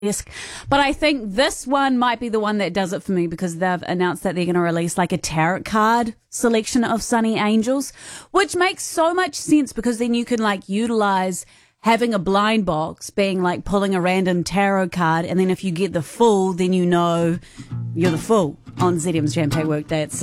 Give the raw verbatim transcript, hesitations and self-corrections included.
desk. But I think this one might be the one that does it for me because they've announced that they're going to release like a tarot card selection of Sunny Angels, which makes so much sense because then you can like utilize having a blind box being like pulling a random tarot card, and then if you get the full, then you know you're the full on Z M's Jam Packed Workday. It's